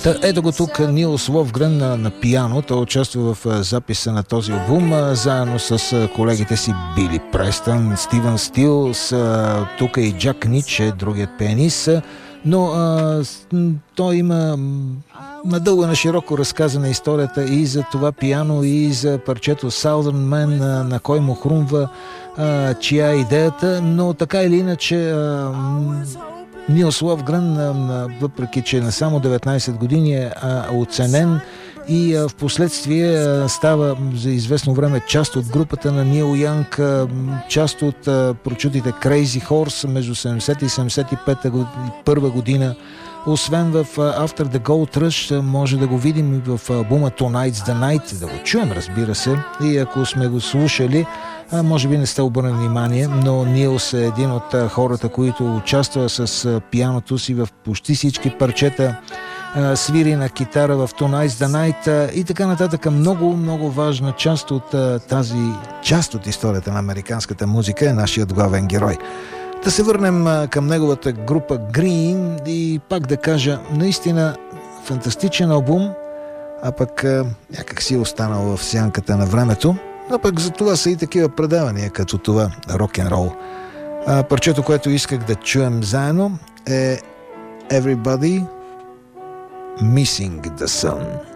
Ето го тук Нилс Ловгрен на пиано. Той участва в записа на този албум, заедно с колегите си Били Престън, Стивън Стилс, тук и Джак Нич, другият пианист. Но той има надълго и на широко разказана историята и за това пиано, и за парчето Southern Man, на кой му хрумва, чия е идеята, но така или иначе Нилс Ловгрен, въпреки че на само 19 години е оценен и в последствие става за известно време част от групата на Нил Янг, част от прочутите Crazy Horse между 70 и 75 година. Освен в After the Gold Rush, може да го видим и в албума Tonight's the Night, да го чуем, разбира се, и ако сме го слушали, може би не сте обърнали внимание, но Нилс е един от хората, които участва с пианото си в почти всички парчета, свири на китара в Tonight's the Night и така нататък. Много, много важна част от тази част от историята на американската музика е нашият главен герой. Да се върнем към неговата група Green и пак да кажа, наистина фантастичен албум, а пък някак си е останал в сянката на времето, но пък за това са и такива предавания, като това рок-н-рол. Парчето, което исках да чуем заедно е Everybody Missing the Sun.